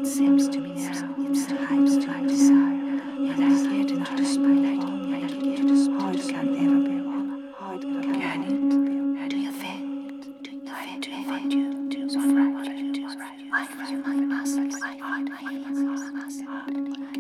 seems to me now it's time to desire, and I get into the spotlight, how it can ever be wrong. Can it? Do you think? Do you want you to so right?